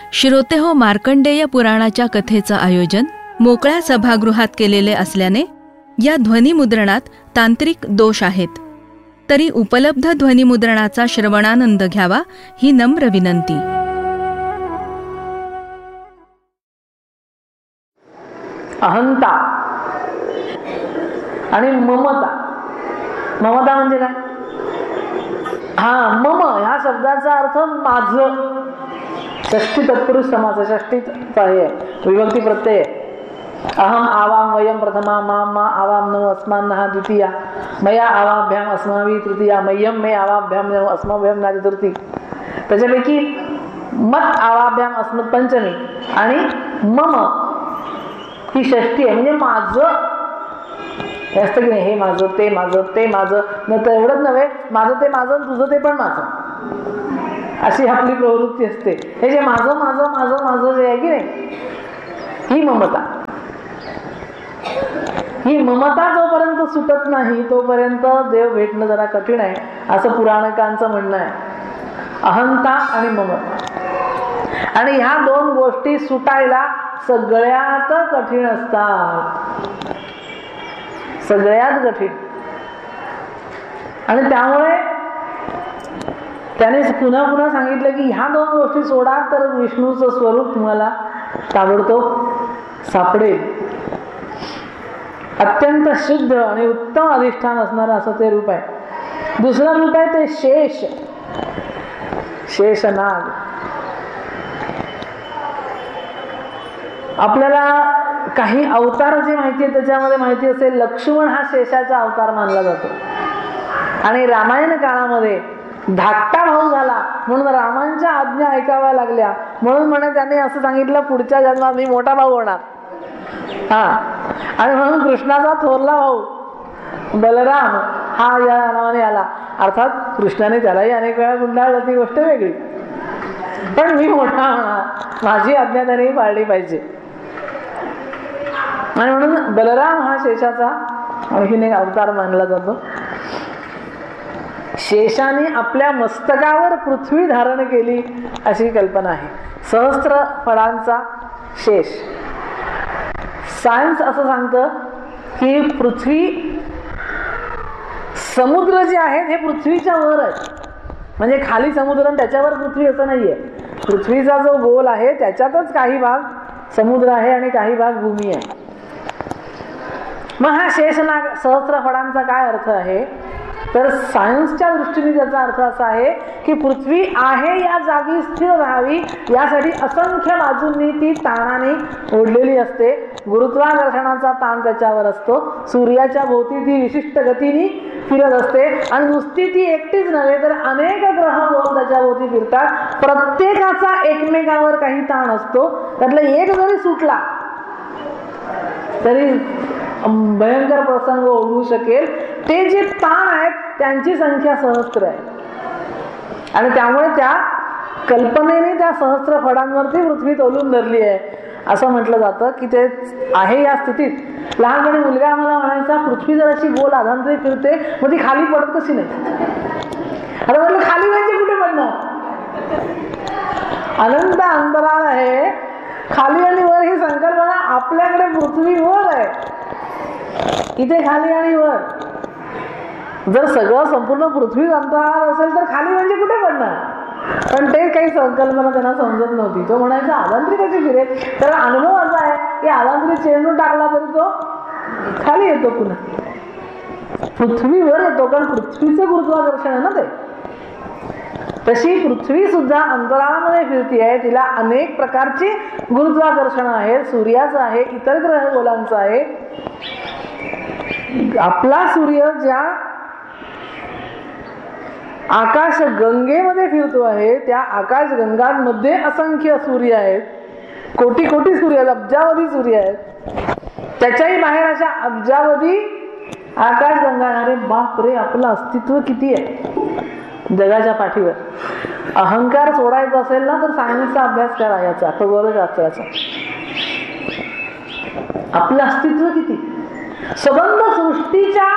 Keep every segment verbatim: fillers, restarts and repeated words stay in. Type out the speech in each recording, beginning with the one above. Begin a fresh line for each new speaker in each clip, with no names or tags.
श्रोते हो, मार्कंडेय पुराणाच्या कथेचं आयोजन मोकळ्या सभागृहात केलेले असल्याने या ध्वनिमुद्रणात तांत्रिक दोष आहेत. तरी उपलब्ध ध्वनिमुद्रणाचा श्रवणानंद घ्यावा ही नम्र विनंती.
अहंता आणि ममता. ममता म्हणजे काय? हा, मम ह्या शब्दाचा अर्थ माझं. षष्ठी तत्पुरुष समास, षष्ठीचा हे विभक्ती प्रत्यय. अहम आवाम वयम प्रथमा, माम मा आवाम नव अस्मान्नः द्वितीया, मया आवाभ्याम अस्माभि तृतीया, मय्यम मे आवाभ्याम नव अस्माभ्याम ना चतुर्थी. त्याच्यापैकी मत आवाभ्याम अस्मत् पंचमी आणि मम ही षष्ठी आहे. म्हणजे माझं हे असतं की नाही, हे माझं, ते माझं, ते माझं. न तर एवढंच नव्हे, माझं ते माझं, तुझं ते पण माझं, अशी आपली प्रवृत्ती असते. हे जे माझं माझं माझं माझं जे आहे की नाही, ही ममता. ही ममता जोपर्यंत सुटत नाही तोपर्यंत देव भेटणं जरा कठीण आहे, असं पुराणकांचं म्हणणं आहे. अहंता आणि ममता, आणि ह्या दोन गोष्टी सुटायला सगळ्यात कठीण असतात, सगळ्यात कठीण. आणि त्यामुळे त्याने पुन्हा पुन्हा सांगितलं की ह्या दोन गोष्टी सोडा तर विष्णूचं स्वरूप तुम्हाला ताबडतोब सापडेल. अत्यंत शुद्ध आणि उत्तम अधिष्ठान असणारं असं ते रूप आहे. दुसरं रूप आहे ते शेष, शेषनाग. आपल्याला काही अवतार जे माहिती आहे त्याच्यामध्ये माहिती असेल, लक्ष्मण हा शेषाचा अवतार मानला जातो. आणि रामायण काळामध्ये धाकटा भाऊ झाला म्हणून रामांच्या आज्ञा ऐकाव्या लागल्या, म्हणून म्हणे त्याने असं सांगितलं पुढच्या जन्मात मी मोठा भाऊ होणार. हा, आणि म्हणून कृष्णाचा थोरला भाऊ बलराम हा या नावाने आला. अर्थात कृष्णाने त्यालाही अनेक वेळा गुंडाळलं, ती गोष्ट वेगळी, पण मी मोठा होणार, माझी आज्ञा त्याने पाळली पाहिजे. आणि म्हणून बलराम हा शेषाचा आणखीन एक अवतार मानला जातो. शेषाने आपल्या मस्तकावर पृथ्वी धारण केली अशी कल्पना आहे. सहस्त्र फळांचा शेष. सायन्स असं सांगतं की पृथ्वी, समुद्र जे आहेत हे पृथ्वीच्या वर आहेत. म्हणजे खाली समुद्र आणि त्याच्यावर पृथ्वी असं नाहीये. पृथ्वीचा जो गोल आहे त्याच्यातच काही भाग समुद्र आहे आणि काही भाग भूमी आहे. मग हा शेषनाग सहस्त्र फळांचा काय अर्थ आहे तर सायन्सच्या दृष्टीने त्याचा अर्थ असा आहे की पृथ्वी आहे या जागी स्थिर राहावी यासाठी असंख्य बाजूंनी ती ताणाने ओढलेली असते. गुरुत्वाकर्षणाचा ताण त्याच्यावर असतो. सूर्याच्या भोवती ती विशिष्ट गतीने फिरत असते आणि नुसती ती एकटीच नव्हे तर अनेक ग्रह दोन त्याच्या भोवती फिरतात. प्रत्येकाचा एकमेकावर काही ताण असतो. त्यातला एक जरी सुटला तरी भयंकर प्रसंग ओढवू शकेल. ते जे ताण आहेत त्यांची संख्या सहस्त्र आहे. आणि त्यामुळे त्या कल्पनेने त्या सहस्त्र फळांवरती पृथ्वी तोलून धरली आहे असं म्हटलं जातं की ते आहे या स्थितीत. लहानपणी मुलगा आम्हाला म्हणायचा पृथ्वी जर अशी गोल आधांतरी फिरते मग ती खाली पडत कशी नाही. अरे म्हटलं खाली म्हणजे कुठे पडणार, अनंत अंतराळ आहे. खाली आणि वर ही संकल्पना आपल्याकडे पृथ्वीवर आहे, इथे खाली आणि वर. जर सगळं संपूर्ण पृथ्वी अंतराळात असेल तर खाली म्हणजे कुठे पडणार. पण ते काही संकल्पना त्यांना समजत नव्हती. तो म्हणायचा आदांतरी कशी फिरेल. तर अनुभव असा आहे की आदांतरी चेंडू टाकला तरी तो खाली येतो, पुन्हा पृथ्वीवर येतो, कारण पृथ्वीचं गुरुत्वाकर्षण आहे ना ते. तशी पृथ्वी सुद्धा अंतराळामध्ये फिरती आहे. तिला अनेक प्रकारची गुरुत्वाकर्षण आहे. सूर्याचं आहे, इतर ग्रह गोलांचं आहे. आपला सूर्य ज्या आकाश गंगेमध्ये फिरतो आहे त्या आकाश गंगांमध्ये असंख्य सूर्य आहेत. कोटी कोटी सूर्य आहेत, अब्जावधी सूर्य आहेत. त्याच्याही बाहेर अशा अब्जावधी आकाश गंगा. अरे बाप रे, आपलं अस्तित्व किती आहे जगाच्या पाठीवर. अहंकार सोडायचा असेल ना तर सायन्सचा अभ्यास करा, याचा खगोलशास्त्राचा. आपलं अस्तित्व किती, संबंध सृष्टीच्या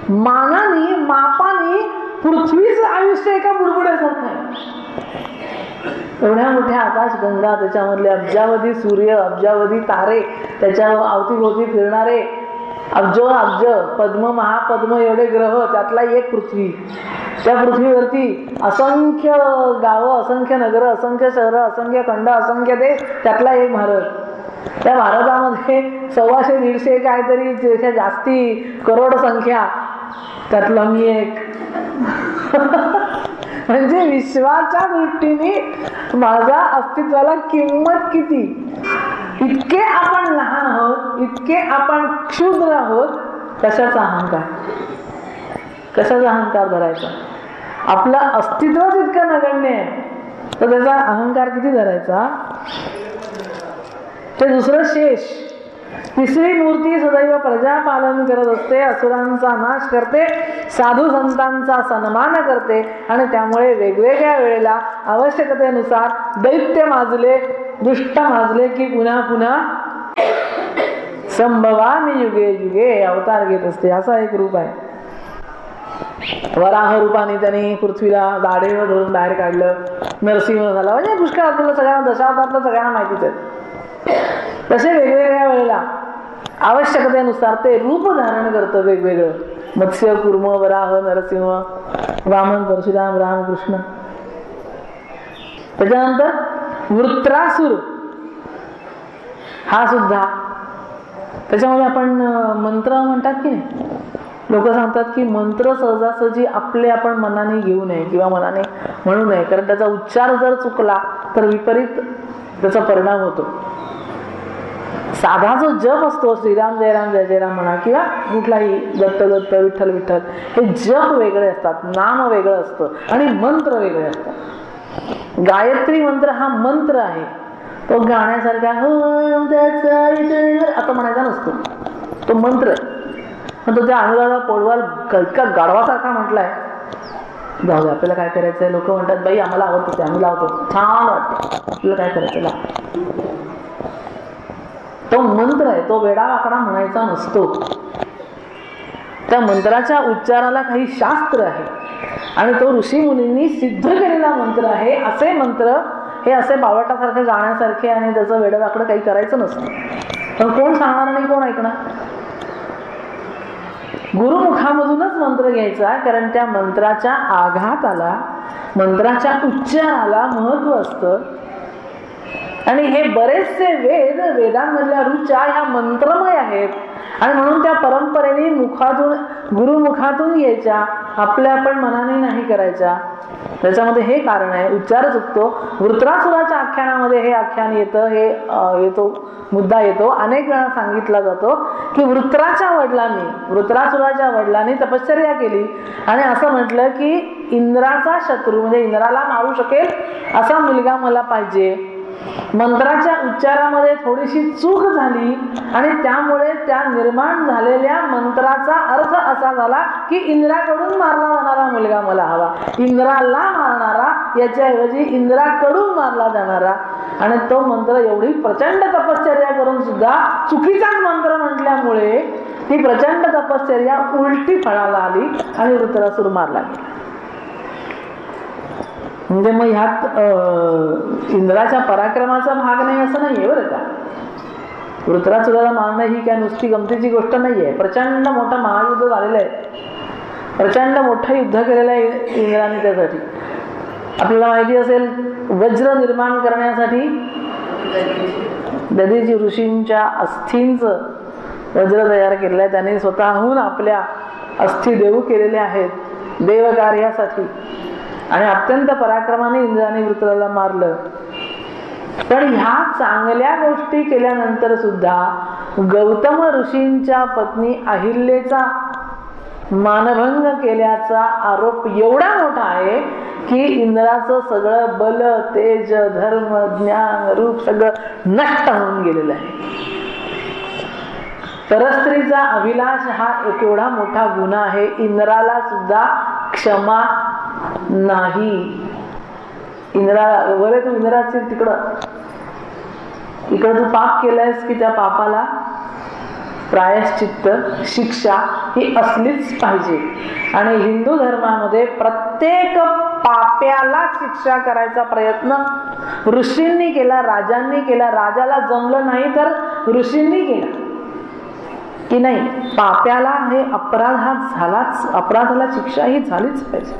मानाने मापाने पृथ्वीचं आयुष्य एका बुडबुड्यासारखं आहे. एवढ्या मोठ्या आकाशगंगा, त्याच्यामधले अब्जावधी सूर्य, अब्जावधी तारे, त्याच्या अवतीभोवती फिरणारे अब्ज अब्ज पद्म महापद्म एवढे ग्रह, त्यातला एक पृथ्वी. त्या पृथ्वीवरती असंख्य गावं, असंख्य नगर, असंख्य शहरं, असंख्य खंड, असंख्य देश, त्यातला एक भारत. त्या भारतामध्ये सव्वाशे दीडशे काहीतरी जास्ती करोड संख्या, त्यातला मी एक. म्हणजे विश्वाच्या दृष्टीने माझा अस्तित्वाला किंमत किती. इतके आपण लहान आहोत, इतके आपण क्षुद्र आहोत. कशाचा अहंकार, कशाचा अहंकार धरायचा. आपलं अस्तित्वच इतकं नगण्य आहे, तर त्याचा अहंकार किती धरायचा. ते दुसरं शेष. तिसरी मूर्ती सदैव प्रजापालन करत असते, असुरांचा नाश करते, साधू संतांचा सन्मान करते, आणि त्यामुळे वेगवेगळ्या वेळेला आवश्यकतेनुसार दैत्य माजले, दुष्ट माजले की पुन्हा पुन्हा संभवामी युगे युगे अवतार घेत असते. असा एक रूप आहे. वराह रूपाने त्यांनी पृथ्वीला दाढेवर धरून बाहेर काढलं, नरसिंह झाला. म्हणजे पुष्कळ आपल्याला सगळ्यांना दशावतारातलं सगळ्यांना माहितीच आहे. तसे वेगवेगळ्या वेळेला आवश्यकतेनुसार ते रूप धारण करतं वेगवेगळं. मत्स्य, कुर्म, वराह, नरसिंह, वामन, परशुराम, रामकृष्ण. त्याच्यानंतर वृत्रासुर हा सुद्धा. त्याच्यामध्ये आपण मंत्र म्हणतात की नाही, लोक सांगतात की मंत्र सहजासहजी आपले आपण मनाने घेऊ नये किंवा मनाने म्हणू नये, कारण त्याचा उच्चार जर चुकला तर विपरीत त्याचा परिणाम होतो. साधा जो जप असतो, श्रीराम जय राम जय जय राम म्हणा किंवा कुठलाही दत्त दत्त विठ्ठल विठ्ठल, हे जप वेगळे असतात, नाम वेगळं असतं आणि मंत्र वेगळे असतात. गायत्री मंत्र हा मंत्र आहे, तो गाण्यासारखा आता म्हणायचा नसतो, तो मंत्र आहे. पण तो त्या अनुराधा पौडवाल इतका गाढवासारखा म्हटलाय. जाऊ दे, आपल्याला काय करायचंय. लोक म्हणतात बाई आम्हाला आवडतं ते आम्ही लावतो, छान वाटतं, आपल्याला काय करायचं लाव. तो मंत्र आहे, तो वेडावाकडा म्हणायचा नसतो. त्या मंत्राच्या उच्चाराला काही शास्त्र आहे आणि तो ऋषी मुनींनी सिद्ध केलेला मंत्र आहे. असे मंत्र हे असे बावटासारखे गाण्यासारखे आणि त्याचं वेडवाकडं काही करायचं नसतं. पण कोण सांगणार आणि कोण ऐकणार. गुरुमुखामधूनच मंत्र घ्यायचा, कारण त्या मंत्राच्या आघाताला, मंत्राच्या उच्चाराला महत्व असतं. आणि हे बरेचसे वेद, वेदांमधल्या ऋचा ह्या मंत्रमय आहेत आणि म्हणून त्या परंपरेने मुखातून, गुरुमुखातून घ्यायच्या, आपल्या आपण मनाने नाही करायच्या. त्याच्यामध्ये हे कारण आहे, उच्चार चुकतो. वृत्रासुराच्या आख्यानामध्ये हे आख्यान येतं, हे येतो मुद्दा येतो. अनेक वेळा सांगितला जातो की वृत्राच्या वडिलांनी, वृत्रासुराच्या वडिलांनी तपश्चर्या केली आणि असं म्हटलं की इंद्राचा शत्रू म्हणजे इंद्राला मारू शकेल असा मुलगा मला पाहिजे. मंत्राच्या उच्चारामध्ये थोडीशी चूक झाली आणि त्यामुळे त्या निर्माण झालेल्या मंत्राचा अर्थ असा झाला की इंद्राकडून मारला जाणारा मुलगा मला हवा, इंद्राला मारणारा याच्याऐवजी इंद्राकडून मारला जाणारा. आणि तो मंत्र एवढी प्रचंड तपश्चर्या करून सुद्धा चुकीचाच मंत्र म्हटल्यामुळे ती प्रचंड तपश्चर्या उलटी फळाला आली आणि वृत्रासुर मारला गेला. म्हणजे मग ह्यात इंद्राच्या पराक्रमाचा भाग नाही असं नाहीये बरं का. वृत्रासुराला मारणं ही काय नुसती गमतीची गोष्ट नाहीये. प्रचंड मोठं महायुद्ध झालेलं आहे, प्रचंड मोठं युद्ध केलेलं आहे इंद्राने. त्यासाठी आपल्याला माहिती असेल, वज्र निर्माण करण्यासाठी दधीची ऋषींच्या अस्थींचं वज्र तयार केलेलं आहे. त्याने स्वतःहून आपल्या अस्थी देऊ केलेल्या आहेत देवकार्यासाठी आणि अत्यंत पराक्रमाने इंद्राने वृत्राला मारलं. पण ह्या चांगल्या गोष्टी केल्यानंतर सुद्धा गौतम ऋषींच्या पत्नी अहिल्याचा मानभंग केल्याचा आरोप एवढा मोठा आहे की इंद्राचं सगळं बल, तेज, धर्म, ज्ञान, रूप सगळं नष्ट होऊन गेलेलं आहे. परस्त्रीचा अभिलाष हा एक एवढा मोठा गुन्हा आहे, इंद्राला सुद्धा क्षमा नाही. इंद्रा वरे तू इंद्राची तिकडं इकडं तू पाप केलायस की त्या पापाला प्रायश्चित्त, शिक्षा ही असलीच पाहिजे. आणि हिंदू धर्मामध्ये प्रत्येक पाप्याला शिक्षा करायचा प्रयत्न ऋषींनी केला, राजांनी केला. राजाला जमलं नाही तर ऋषींनी केला की नाही, पाप्याला हे अपराध हा झालाच, अपराधाला शिक्षा ही झालीच पाहिजे.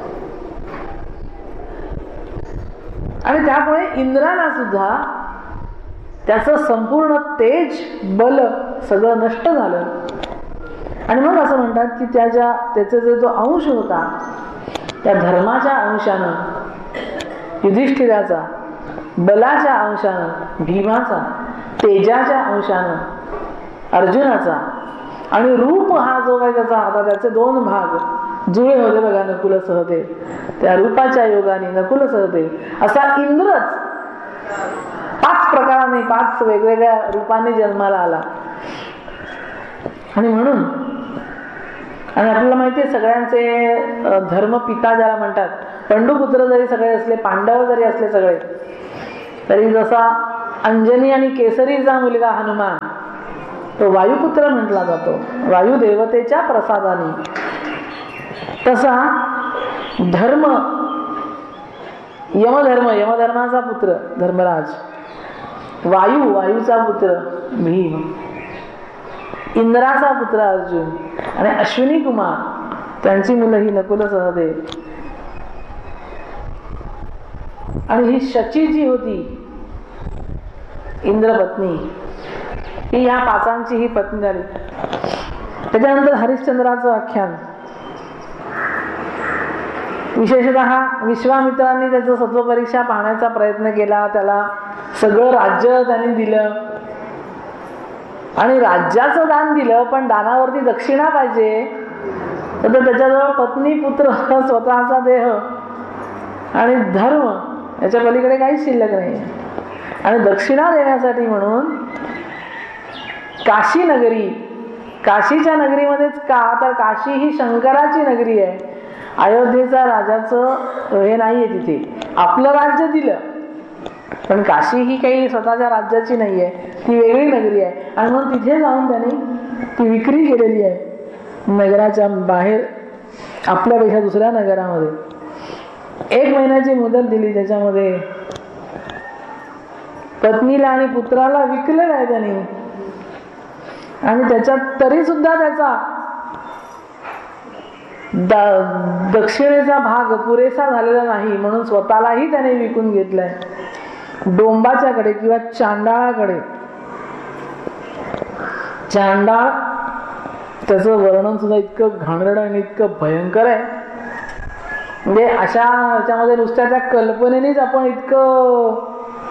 आणि त्यामुळे इंद्राला सुद्धा त्याचं संपूर्ण तेज बल सगळं नष्ट झालं. आणि मग असं म्हणतात की त्याच्या त्याचा जो जो अंश होता त्या धर्माच्या अंशानं, युधिष्ठिराचा, बलाच्या अंशानं भीमाचा, तेजाच्या अंशानं अर्जुनाचा, आणि रूप हा जो काही त्याचा होता त्याचे दोन भाग जुळे होते बघा, नकुल सहदेव. त्या रूपाच्या योगाने नकुल सहदेव असा इंद्रच पाच प्रकाराने पाच वेगवेगळ्या रूपाने जन्माला आला. आणि म्हणून आणि आपल्याला माहिती आहे सगळ्यांचे धर्मपिता ज्याला म्हणतात, पंडुपुत्र जरी सगळे असले, पांडव जरी असले सगळे, तरी जसा अंजनी आणि केसरीचा मुलगा हनुमान तो वायुपुत्र म्हटला जातो, वायुदेवतेच्या प्रसादाने, तसा धर्म यमधर्म यमधर्माचा पुत्र धर्मराज, वायू वायूचा पुत्र भीम, इंद्राचा पुत्र अर्जुन, आणि अश्विनी कुमार त्यांची मुलं ही नकुल सहदेव. आणि ही शची जी होती इंद्रपत्नी, ही ह्या पाचांची ही पत्नी झाली. त्याच्यानंतर हरिश्चंद्राचं आख्यान, विशेषतः विश्वामित्रांनी त्याचं सत्वपरीक्षा पाहण्याचा प्रयत्न केला, त्याला सगळं राज्य त्यांनी दिलं आणि राज्याचं दान दिलं, पण दानावरती दक्षिणा पाहिजे. तर त्याच्याजवळ पत्नी, पुत्र, स्वतःचा देह आणि धर्म याच्या पलीकडे काहीच शिल्लक नाही. आणि दक्षिणा देण्यासाठी म्हणून काशी नगरी, काशीच्या नगरीमध्येच का, तर काशी ही शंकराची नगरी आहे. अयोध्येचा राजाचं हे नाहीये, तिथे आपलं राज्य दिलं, पण काशी ही काही स्वतःच्या राज्याची नाही आहे, ती वेगळी नगरी आहे. आणि म्हणून तिथे जाऊन त्यांनी ती विक्री केलेली आहे नगराच्या बाहेर, आपल्यापेक्षा दुसऱ्या नगरामध्ये. एक महिन्याची मुदत दिली, त्याच्यामध्ये पत्नीला आणि पुत्राला विकलेलं आहे त्यांनी. आणि त्याच्यात तरी सुद्धा त्याचा दक्षिणेचा भाग पुरेसा झालेला नाही, म्हणून स्वतःलाही त्याने विकून घेतलाय डोंबाच्याकडे किंवा चांडाळाकडे. चांडाळ त्याचं वर्णन सुद्धा इतकं घाणेरडं आणि इतकं भयंकर आहे, म्हणजे अशा ह्याच्यामध्ये नुसत्या त्या कल्पनेनेच आपण इतकं,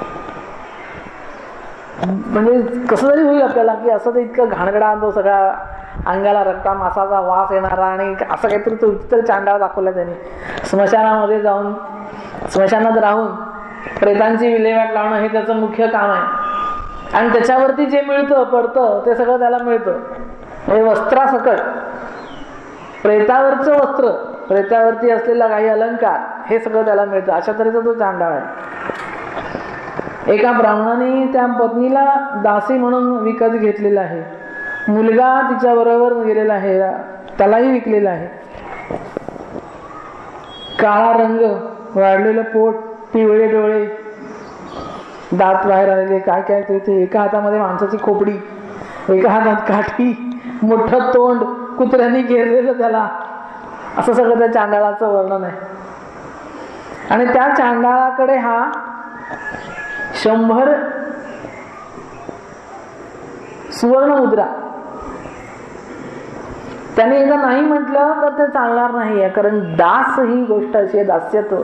म्हणजे कसं तरी होईल आपल्याला की असं ते इतकं घाणेरडा, तो सगळा अंगाला रक्ता मासाचा वास येणारा आणि असं काहीतरी तो इतर चांडाळ दाखवला त्याने. स्मशानामध्ये जाऊन स्मशानात राहून प्रेतांची विल्हेवाट लावणं हे त्याचं मुख्य काम आहे. आणि त्याच्यावरती जे मिळतं पडतं ते सगळं त्याला मिळतं, म्हणजे वस्त्रासकट प्रेतावरचं वस्त्र, प्रेतावरती असलेला काही अलंकार हे सगळं त्याला मिळतं. अशा तऱ्हेचा तो चांडाळ आहे. एका ब्राह्मणाने त्या पत्नीला दासी म्हणून विकत घेतलेला आहे, मुलगा तिच्या बरोबर गेलेला आहे, त्यालाही विकलेला आहे. काळा रंग, वाढलेलं पोट, पिवळे डोळे, दात बाहेर आलेले, काय काय ते, एका हातामध्ये माणसाची खोपडी, एका हातात काठी, मोठं तोंड, कुत्र्यांनी घेरलेलं त्याला, असं सगळं त्या चांडाळाचं वर्णन आहे. आणि त्या चांडाळाकडे हा शंभर सुवर्ण मुद्रा, त्याने एकदा नाही म्हटलं तर ते चालणार नाही, कारण दास ही गोष्ट अशी आहे, दास्यत्व.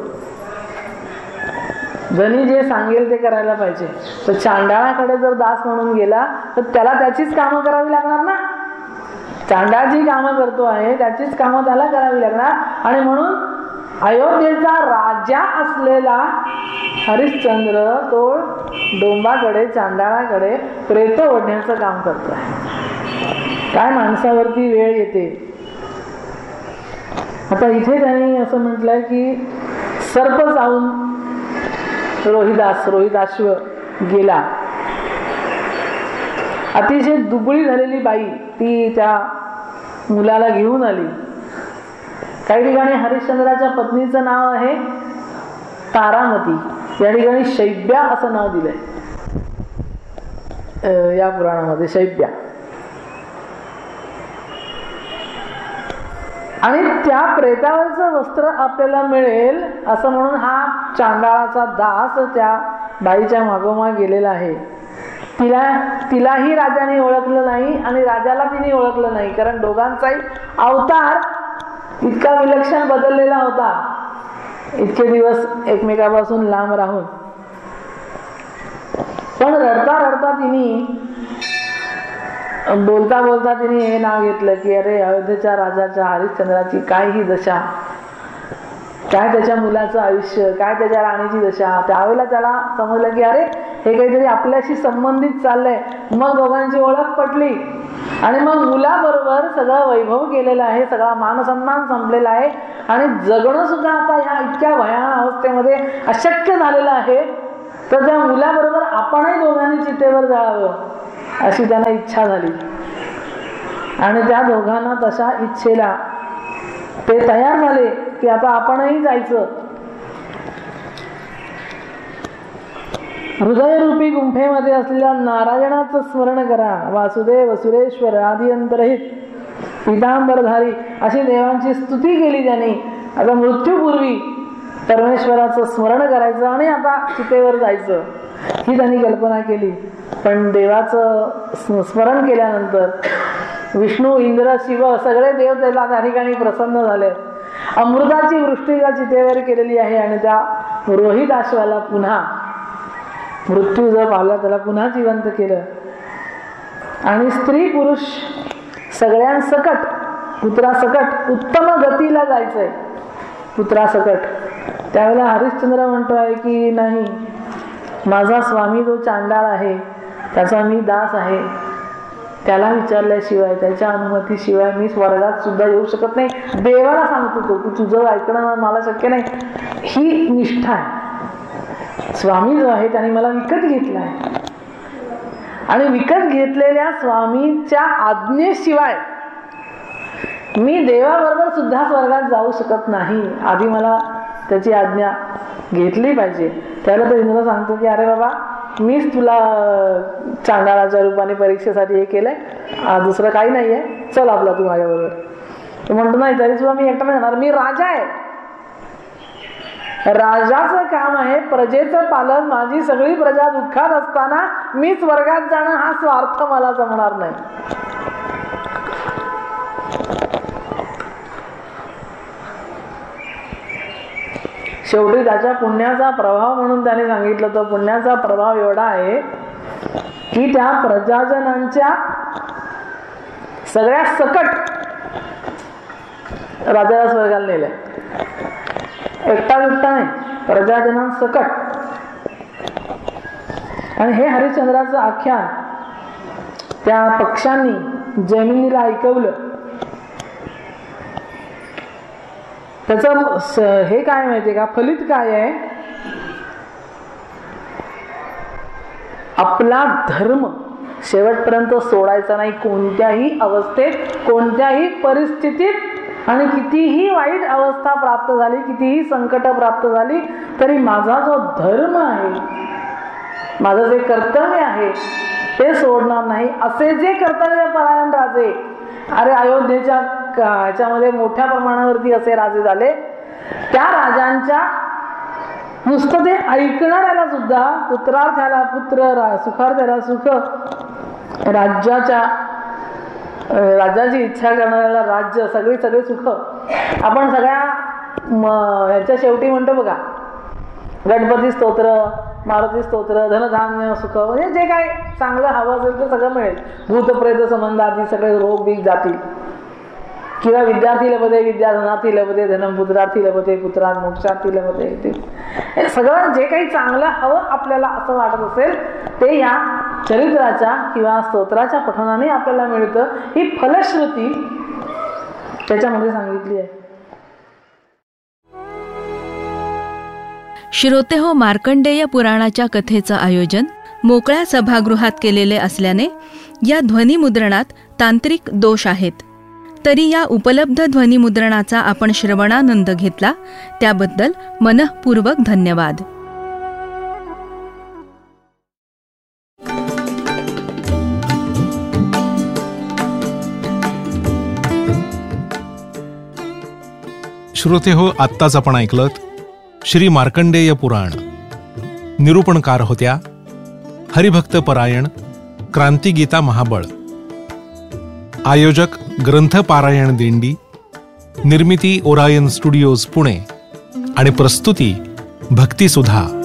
धनी जे सांगेल ते करायला पाहिजे. तर चांडाळाकडे जर दास म्हणून गेला तर त्याला त्याचीच कामं करावी लागणार ना. चांडाळ जी कामं करतो आहे त्याचीच कामं त्याला करावी लागणार. आणि म्हणून अयोध्येचा राजा असलेला हरिश्चंद्र तो डोंबाकडे, चांडाळाकडे प्रेत ओढण्याचं काम करतो आहे. काय माणसावरती वेळ येते. आता इथे त्यांनी असं म्हटलंय की सर्प जाऊन रोहिदास रोहिदाश्व गेला. अतिशय दुबळी झालेली बाई ती त्या मुलाला घेऊन आली. काही ठिकाणी हरिश्चंद्राच्या पत्नीचं नाव आहे तारामती, या ठिकाणी शैब्या असं नाव दिलंय या पुराणामध्ये, शैब्या. आणि त्या प्रेतावरचं वस्त्र आपल्याला मिळेल असं म्हणून हा चांडाळाचा दास त्या बाईच्या मागोमाग गेलेला आहे. तिला तिलाही राजाने ओळखलं नाही आणि राजाला तिने ओळखलं नाही, कारण दोघांचाही अवतार इतका विलक्षण बदललेला होता, इतके दिवस एकमेकापासून लांब राहून. पण रडता रडता तिने, बोलता बोलता तिने हे नाव घेतलं की अरे अयोध्येच्या राजाच्या हरिश्चंद्राची काय ही दशा, काय त्याच्या मुलाचं आयुष्य, काय त्याच्या राणीची दशा. त्यावेळेला त्याला समजलं की अरे हे काहीतरी आपल्याशी संबंधित चाललंय. मग दोघांची ओळख पटली आणि मग मुलाबरोबर सगळं वैभव केलेलं आहे, सगळा मानसन्मान संपलेला आहे आणि जगणं सुद्धा आता ह्या इतक्या भयानक अवस्थेमध्ये अशक्य झालेलं आहे. तर त्या मुलाबरोबर आपणही दोघांनी चितेवर जाळावं अशी त्यांना इच्छा झाली आणि त्या दोघांना तशा इच्छेला ते तयार झाले की आता आपणही जायचं. हृदयरूपी गुंफेमध्ये असलेल्या नारायणाचं स्मरण करा. वासुदेव सुरेश्वर आदी अंतरहित पितांबरधारी अशी देवांची स्तुती केली त्यांनी. आता मृत्यूपूर्वी परमेश्वराचं स्मरण करायचं आणि आता चितेवर जायचं ही त्यांनी कल्पना केली. पण देवाचं स्मरण केल्यानंतर विष्णू, इंद्र, शिव सगळे देव त्याला त्या ठिकाणी प्रसन्न झाले. अमृताची वृष्टी त्या चितेवर केलेली आहे आणि त्या रोहित अश्वाला पुन्हा मृत्यू जो पावला त्याला पुन्हा जिवंत केलं. आणि स्त्री पुरुष सगळ्यांसकट, पुत्रासकट उत्तम गतीला जायचंय, पुत्रासकट. त्यावेळेला हरिश्चंद्र म्हणतोय की नाही, माझा स्वामी जो चांडाळ आहे त्याचा मी दास आहे, त्याला विचारल्याशिवाय, त्याच्या अनुमतीशिवाय मी स्वर्गात सुद्धा येऊ शकत नाही. देवाला सांगतो तो की तुझं ऐकणं मला शक्य नाही. ही निष्ठा आहे. स्वामी जो आहे त्याने मला विकत घेतलाय आणि विकत घेतलेल्या स्वामीच्या आज्ञेशिवाय मी देवाबरोबर सुद्धा स्वर्गात जाऊ शकत नाही. आधी मला त्याची आज्ञा घेतली पाहिजे. त्याला तर इंद्र सांगतो की अरे बाबा, मीच तुला चांडाळाच्या रूपाने परीक्षेसाठी हे केलंय, दुसरं काही नाहीये, चल आपला तू माझ्याबरोबर. तो म्हणतो नाही, तरी सुद्धा मी एकटा नाही जाणार, मी राजा आहे. राजाचं काम आहे प्रजेचं पालन. माझी सगळी प्रजा दुःखात असताना मी स्वर्गात जाणं हा स्वार्थ मला जमणार नाही. शेवटी त्याच्या पुण्याचा प्रभाव म्हणून त्याने सांगितलं, तो पुण्याचा प्रभाव एवढा आहे की त्या प्रजाजनांच्या सगळ्या सकट राजाला स्वर्गाला नेल्या. एकटा एकटा नाही, प्रजाजनांसकट. आणि हे हरिश्चंद्राचं आख्यान त्या पक्षांनी जैमिनीला ऐकवलं. त्याचं हे काय माहितीये का, फलित काय आहे, आपला धर्म शेवटपर्यंत सोडायचा नाही. कोणत्याही अवस्थेत, कोणत्याही परिस्थितीत आणि कितीही वाईट अवस्था प्राप्त झाली, कितीही संकट प्राप्त झाली, तरी माझा जो धर्म आहे, माझं जे कर्तव्य आहे ते सोडणार नाही. असे जे कर्तव्यपरायण राजे, अरे अयोध्येच्या ह्याच्यामध्ये मोठ्या प्रमाणावरती असे राजे झाले, त्या राजांच्या नुसतं ते ऐकणाऱ्याला सुद्धा, पुत्रार्थ्याला पुत्र, सुखार्थ्याला सुख, राज्याच्या राज्याची इच्छा करणाऱ्याला राज्य, सगळी सगळी सुख. आपण सगळ्या ह्याच्या शेवटी म्हणतो बघा, गणपती स्तोत्र, मारुती स्तोत्र, धनधान्य सुख, म्हणजे जे काय चांगलं हवं असेल ते सगळं मिळेल. भूतप्रेत संबंधातील सगळे रोग बीग जातील. किंवा विद्यार्थी लभते विद्या, धनार्थी लभते धनम, पुत्रार्थी लभते पुत्रात, मोक्षार्थी लभते. हे सगळं जे काही चांगलं हवं आपल्याला असं वाटत असेल ते या चरित्राच्या किंवा स्तोत्राच्या पठणाने आपल्याला मिळतं. ही फलश्रुती त्याच्यामध्ये सांगितली आहे.
श्रोते हो, मार्कंडेय पुराणाच्या कथेचं आयोजन मोकळ्या सभागृहात केलेले असल्याने या ध्वनिमुद्रणात तांत्रिक दोष आहेत. तरी या उपलब्ध ध्वनिमुद्रणाचा आपण श्रवणानंद घेतला त्याबद्दल मनःपूर्वक धन्यवाद.
श्रोते हो, आत्ताच आपण ऐकलत श्री मार्कंडेय पुराण. निरूपणकार होत्या हरिभक्त परायण क्रांतिगीता महाबळ. आयोजक ग्रंथ पारायण दिंडी. निर्मिती ओरायन स्टुडिओज पुणे आणि प्रस्तुती भक्तिसुधा.